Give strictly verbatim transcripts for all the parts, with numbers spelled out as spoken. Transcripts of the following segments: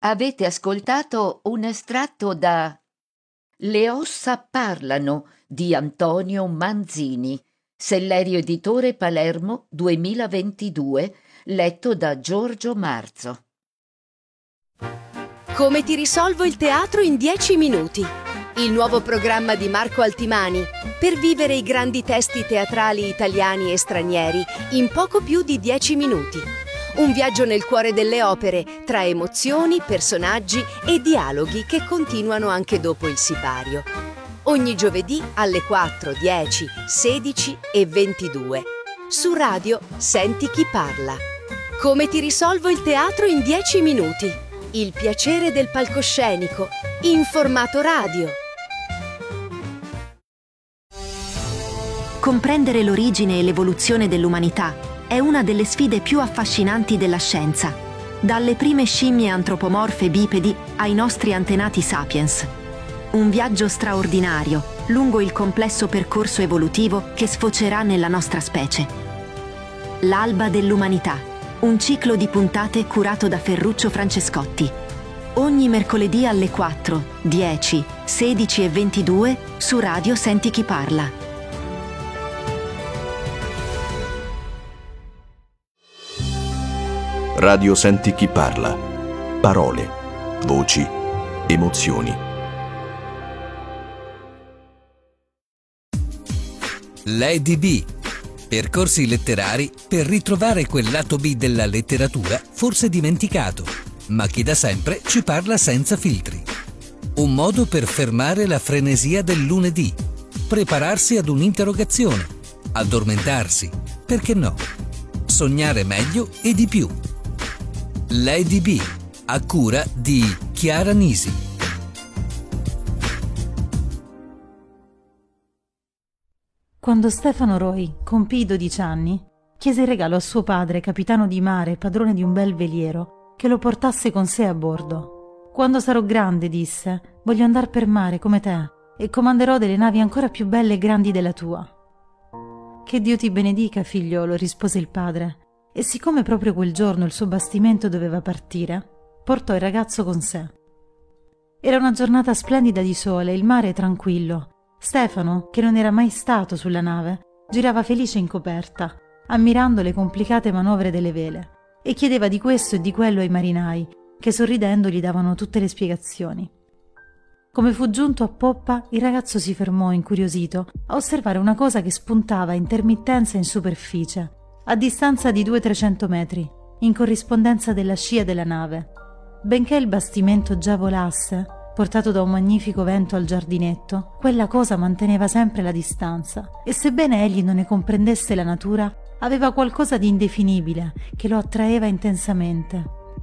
Avete ascoltato un estratto da Le ossa parlano di Antonio Manzini, Sellerio Editore, Palermo duemilaventidue, letto da Giorgio Marzo. Come ti risolvo il teatro in dieci minuti? Il nuovo programma di Marco Altimani per vivere i grandi testi teatrali italiani e stranieri in poco più di dieci minuti. Un viaggio nel cuore delle opere, tra emozioni, personaggi e dialoghi che continuano anche dopo il sipario. Ogni giovedì alle quattro, dieci, sedici e ventidue. Su Radio Senti chi parla. Come ti risolvo il teatro in dieci minuti? Il piacere del palcoscenico, in formato radio. Comprendere l'origine e l'evoluzione dell'umanità è una delle sfide più affascinanti della scienza, dalle prime scimmie antropomorfe bipedi ai nostri antenati sapiens. Un viaggio straordinario lungo il complesso percorso evolutivo che sfocerà nella nostra specie. L'alba dell'umanità, un ciclo di puntate curato da Ferruccio Francescotti. Ogni mercoledì alle quattro, dieci, sedici e ventidue su Radio Senti chi parla. Radio Senti chi parla. Parole, voci, emozioni. Lady B. Percorsi letterari per ritrovare quel lato B della letteratura forse dimenticato, ma che da sempre ci parla senza filtri. Un modo per fermare la frenesia del lunedì, prepararsi ad un'interrogazione, addormentarsi, perché no? Sognare meglio e di più. Lady B, a cura di Chiara Nisi. Quando Stefano Roy compì dodici anni, chiese in regalo a suo padre, capitano di mare e padrone di un bel veliero, che lo portasse con sé a bordo. «Quando sarò grande», disse, «voglio andar per mare come te e comanderò delle navi ancora più belle e grandi della tua». «Che Dio ti benedica, figliolo», rispose il padre. E siccome proprio quel giorno il suo bastimento doveva partire, portò il ragazzo con sé. Era una giornata splendida di sole, il mare tranquillo. Stefano, che non era mai stato sulla nave, girava felice in coperta, ammirando le complicate manovre delle vele, e chiedeva di questo e di quello ai marinai, che sorridendo gli davano tutte le spiegazioni. Come fu giunto a poppa, il ragazzo si fermò incuriosito a osservare una cosa che spuntava a intermittenza in superficie, a distanza di duecento-trecento metri, in corrispondenza della scia della nave. Benché il bastimento già volasse, portato da un magnifico vento al giardinetto, quella cosa manteneva sempre la distanza, e sebbene egli non ne comprendesse la natura, aveva qualcosa di indefinibile che lo attraeva intensamente.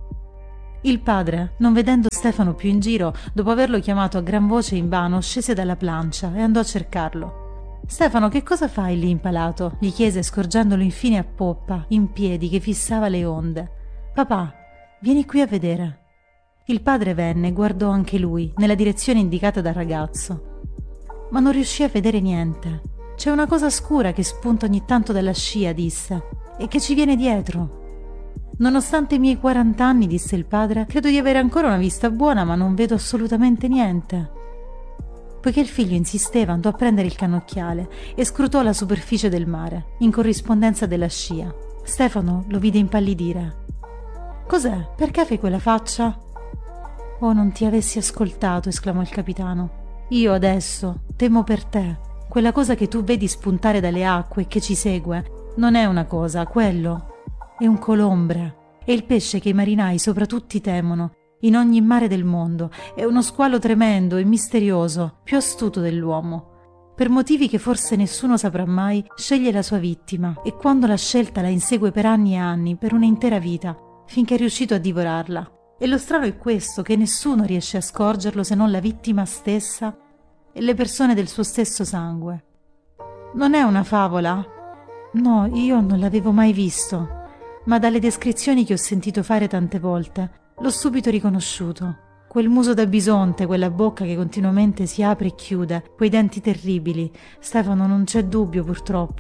Il padre, non vedendo Stefano più in giro, dopo averlo chiamato a gran voce invano, scese dalla plancia e andò a cercarlo. «Stefano, che cosa fai lì impalato?» gli chiese, scorgendolo infine a poppa, in piedi, che fissava le onde. «Papà, vieni qui a vedere». Il padre venne e guardò anche lui, nella direzione indicata dal ragazzo. Ma non riuscì a vedere niente. «C'è una cosa scura che spunta ogni tanto dalla scia», disse, «e che ci viene dietro». «Nonostante i miei quarant'anni», disse il padre, «credo di avere ancora una vista buona, ma non vedo assolutamente niente». Poiché il figlio insisteva, andò a prendere il cannocchiale e scrutò la superficie del mare, in corrispondenza della scia. Stefano lo vide impallidire. «Cos'è? Perché fai quella faccia?» «Oh, non ti avessi ascoltato», esclamò il capitano. «Io adesso temo per te. Quella cosa che tu vedi spuntare dalle acque e che ci segue non è una cosa, quello è un colombre. È il pesce che i marinai sopra tutti temono, in ogni mare del mondo. È uno squalo tremendo e misterioso, più astuto dell'uomo. Per motivi che forse nessuno saprà mai, sceglie la sua vittima e quando l'ha scelta la insegue per anni e anni, per un'intera vita, finché è riuscito a divorarla. E lo strano è questo, che nessuno riesce a scorgerlo se non la vittima stessa e le persone del suo stesso sangue. Non è una favola? No, io non l'avevo mai visto, ma dalle descrizioni che ho sentito fare tante volte l'ho subito riconosciuto. Quel muso da bisonte, quella bocca che continuamente si apre e chiude, quei denti terribili. Stefano, non c'è dubbio purtroppo.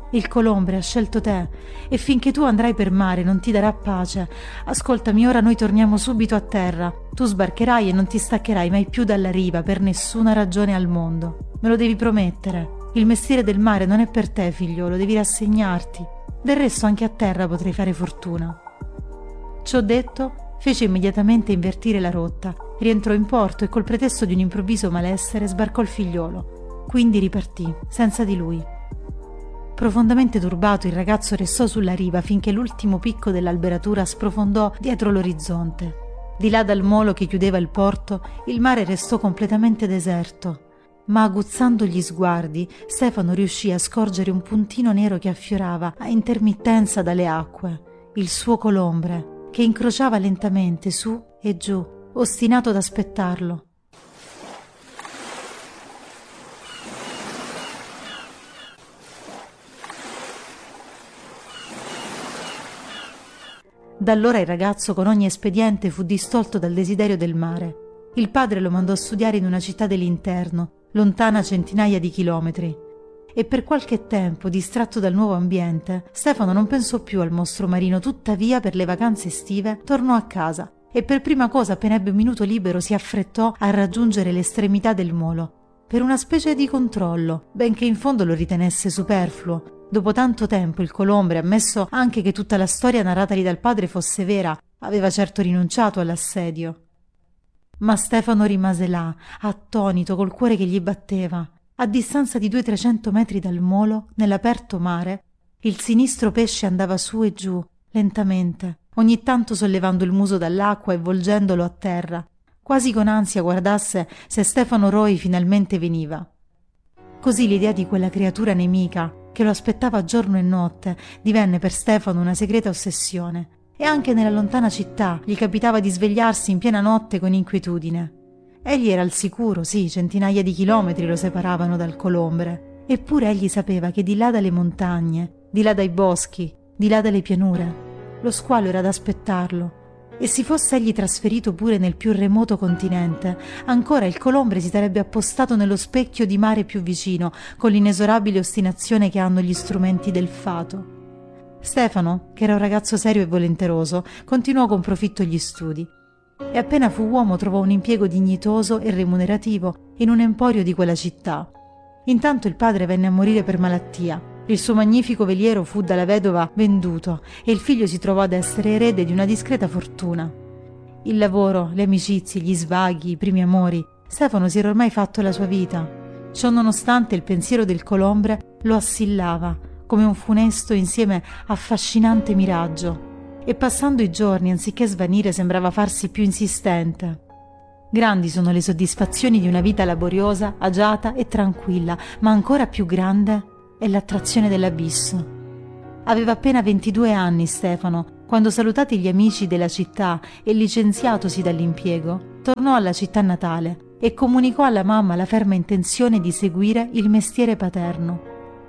Il Colombre ha scelto te e finché tu andrai per mare non ti darà pace. Ascoltami, ora noi torniamo subito a terra. Tu sbarcherai e non ti staccherai mai più dalla riva per nessuna ragione al mondo. Me lo devi promettere. Il mestiere del mare non è per te, figliolo, devi rassegnarti. Del resto anche a terra potrei fare fortuna. Ciò detto, fece immediatamente invertire la rotta, rientrò in porto e col pretesto di un improvviso malessere sbarcò il figliolo. Quindi ripartì, senza di lui. Profondamente turbato, il ragazzo restò sulla riva finché l'ultimo picco dell'alberatura sprofondò dietro l'orizzonte. Di là dal molo che chiudeva il porto, il mare restò completamente deserto. Ma aguzzando gli sguardi, Stefano riuscì a scorgere un puntino nero che affiorava a intermittenza dalle acque, il suo Colombre, che incrociava lentamente su e giù, ostinato ad aspettarlo. Da allora il ragazzo con ogni espediente fu distolto dal desiderio del mare. Il padre lo mandò a studiare in una città dell'interno, lontana centinaia di chilometri. E per qualche tempo, distratto dal nuovo ambiente, Stefano non pensò più al mostro marino, tuttavia per le vacanze estive tornò a casa e per prima cosa appena ebbe un minuto libero si affrettò a raggiungere l'estremità del molo, per una specie di controllo, benché in fondo lo ritenesse superfluo. Dopo tanto tempo il Colombre, ammesso anche che tutta la storia narratagli dal padre fosse vera, aveva certo rinunciato all'assedio. Ma Stefano rimase là, attonito, col cuore che gli batteva. A distanza di duecento trecento metri dal molo, nell'aperto mare, il sinistro pesce andava su e giù, lentamente, ogni tanto sollevando il muso dall'acqua e volgendolo a terra, quasi con ansia guardasse se Stefano Roy finalmente veniva. Così l'idea di quella creatura nemica, che lo aspettava giorno e notte, divenne per Stefano una segreta ossessione. E anche nella lontana città gli capitava di svegliarsi in piena notte con inquietudine. Egli era al sicuro, sì, centinaia di chilometri lo separavano dal Colombre. Eppure egli sapeva che di là dalle montagne, di là dai boschi, di là dalle pianure, lo squalo era ad aspettarlo. E si fosse egli trasferito pure nel più remoto continente, ancora il Colombre si sarebbe appostato nello specchio di mare più vicino, con l'inesorabile ostinazione che hanno gli strumenti del fato. Stefano, che era un ragazzo serio e volenteroso, continuò con profitto gli studi. E appena fu uomo trovò un impiego dignitoso e remunerativo in un emporio di quella città. Intanto il padre venne a morire per malattia. Il suo magnifico veliero fu dalla vedova venduto e il figlio si trovò ad essere erede di una discreta fortuna. Il lavoro, le amicizie, gli svaghi, i primi amori, Stefano si era ormai fatto la sua vita. Ciò nonostante il pensiero del Colombre lo assillava come un funesto insieme affascinante miraggio e passando i giorni anziché svanire sembrava farsi più insistente. Grandi sono le soddisfazioni di una vita laboriosa, agiata e tranquilla, ma ancora più grande è l'attrazione dell'abisso. Aveva appena ventidue anni Stefano, quando salutati gli amici della città e licenziatosi dall'impiego, tornò alla città natale e comunicò alla mamma la ferma intenzione di seguire il mestiere paterno.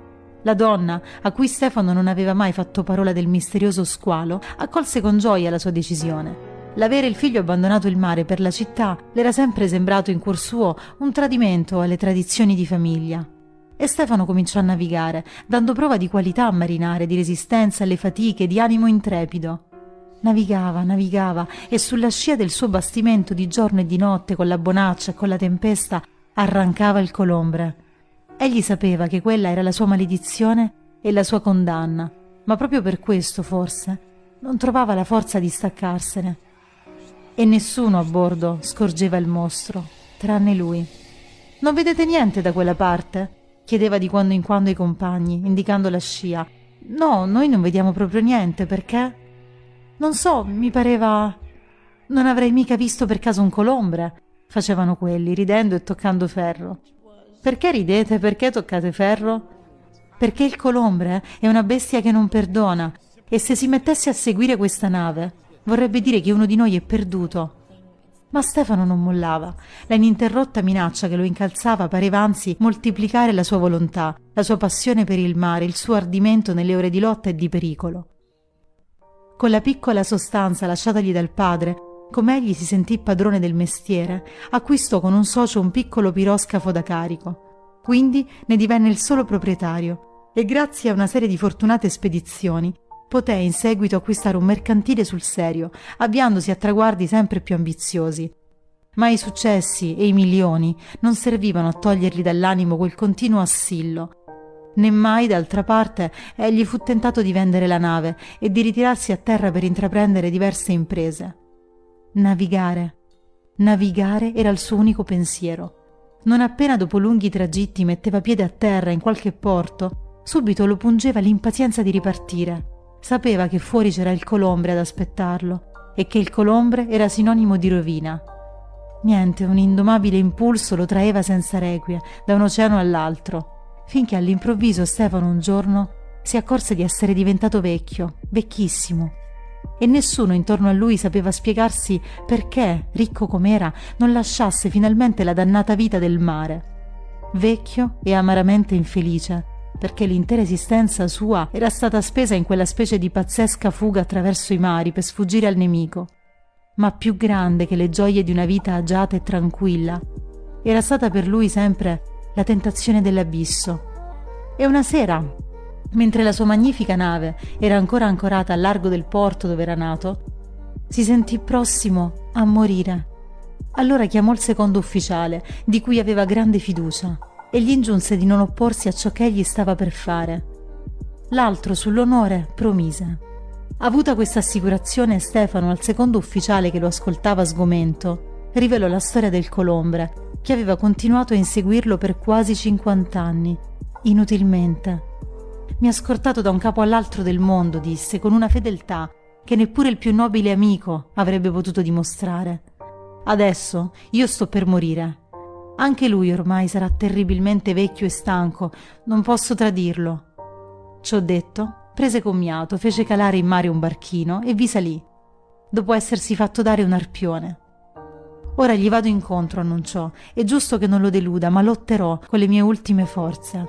La donna, a cui Stefano non aveva mai fatto parola del misterioso squalo, accolse con gioia la sua decisione. L'avere il figlio abbandonato il mare per la città le era sempre sembrato in cuor suo un tradimento alle tradizioni di famiglia. E Stefano cominciò a navigare, dando prova di qualità a marinare, di resistenza alle fatiche, di animo intrepido. Navigava, navigava, e sulla scia del suo bastimento di giorno e di notte, con la bonaccia e con la tempesta, arrancava il Colombre. Egli sapeva che quella era la sua maledizione e la sua condanna, ma proprio per questo, forse, non trovava la forza di staccarsene. E nessuno a bordo scorgeva il mostro, tranne lui. «Non vedete niente da quella parte?» chiedeva di quando in quando ai compagni, indicando la scia. «No, noi non vediamo proprio niente, perché?» «Non so, mi pareva...» «Non avrei mica visto per caso un Colombre?» facevano quelli, ridendo e toccando ferro. «Perché ridete? Perché toccate ferro?» «Perché il Colombre è una bestia che non perdona, e se si mettesse a seguire questa nave, vorrebbe dire che uno di noi è perduto». Ma Stefano non mollava. La ininterrotta minaccia che lo incalzava pareva anzi moltiplicare la sua volontà, la sua passione per il mare, il suo ardimento nelle ore di lotta e di pericolo. Con la piccola sostanza lasciatagli dal padre, come egli si sentì padrone del mestiere, acquistò con un socio un piccolo piroscafo da carico. Quindi ne divenne il solo proprietario e grazie a una serie di fortunate spedizioni poté in seguito acquistare un mercantile sul serio, avviandosi a traguardi sempre più ambiziosi. Ma i successi e i milioni non servivano a togliergli dall'animo quel continuo assillo. Né mai, d'altra parte, egli fu tentato di vendere la nave e di ritirarsi a terra per intraprendere diverse imprese. Navigare. Navigare era il suo unico pensiero. Non appena dopo lunghi tragitti metteva piede a terra in qualche porto, subito lo pungeva l'impazienza di ripartire. Sapeva che fuori c'era il Colombre ad aspettarlo e che il Colombre era sinonimo di rovina. Niente, un indomabile impulso lo traeva senza requie da un oceano all'altro, finché all'improvviso Stefano un giorno si accorse di essere diventato vecchio, vecchissimo, e nessuno intorno a lui sapeva spiegarsi perché, ricco com'era, non lasciasse finalmente la dannata vita del mare. Vecchio e amaramente infelice, perché l'intera esistenza sua era stata spesa in quella specie di pazzesca fuga attraverso i mari per sfuggire al nemico. Ma più grande che le gioie di una vita agiata e tranquilla era stata per lui sempre la tentazione dell'abisso. E una sera, mentre la sua magnifica nave era ancora ancorata al largo del porto dove era nato, si sentì prossimo a morire. Allora chiamò il secondo ufficiale, di cui aveva grande fiducia, e gli ingiunse di non opporsi a ciò che egli stava per fare. L'altro, sull'onore, promise. Avuta questa assicurazione, Stefano, al secondo ufficiale che lo ascoltava sgomento, rivelò la storia del Colombre, che aveva continuato a inseguirlo per quasi cinquant'anni, inutilmente. Mi ha scortato da un capo all'altro del mondo, disse, con una fedeltà che neppure il più nobile amico avrebbe potuto dimostrare. Adesso io sto per morire. Anche lui ormai sarà terribilmente vecchio e stanco, non posso tradirlo. Ciò detto, prese commiato, fece calare in mare un barchino e vi salì, dopo essersi fatto dare un arpione. Ora gli vado incontro, annunciò, è giusto che non lo deluda, ma lotterò con le mie ultime forze.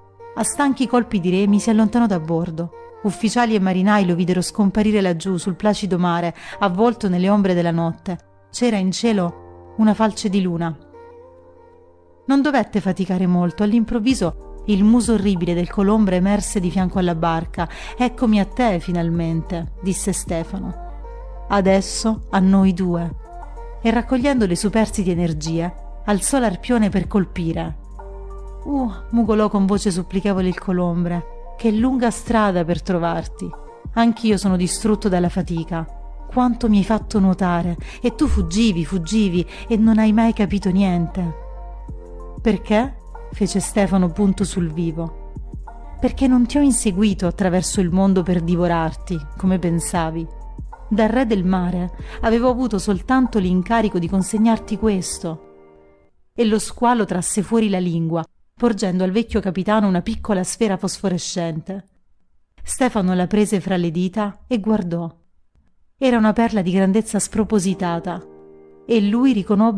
A stanchi colpi di remi si allontanò da bordo. Ufficiali e marinai lo videro scomparire laggiù sul placido mare, avvolto nelle ombre della notte. C'era in cielo una falce di luna. Non dovette faticare molto, all'improvviso il muso orribile del Colombre emerse di fianco alla barca. «Eccomi a te, finalmente», disse Stefano. «Adesso a noi due». E raccogliendo le superstiti energie, alzò l'arpione per colpire. «Uh», mugolò con voce supplichevole il Colombre, «che lunga strada per trovarti. Anch'io sono distrutto dalla fatica. Quanto mi hai fatto nuotare, e tu fuggivi, fuggivi, e non hai mai capito niente». «Perché?» fece Stefano punto sul vivo. «Perché non ti ho inseguito attraverso il mondo per divorarti, come pensavi. Dal re del mare avevo avuto soltanto l'incarico di consegnarti questo». E lo squalo trasse fuori la lingua, porgendo al vecchio capitano una piccola sfera fosforescente. Stefano la prese fra le dita e guardò. Era una perla di grandezza spropositata, e lui riconobbe